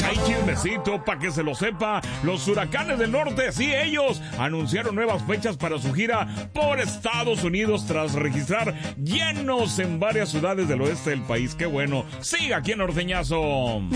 hay chismecito para que se lo sepa. Los Huracanes del Norte, sí, ellos anunciaron nuevas fechas para su gira por Estados Unidos tras registrar llenos en varias ciudades del oeste del país. ¡Qué bueno! Siga aquí en Norteñazo.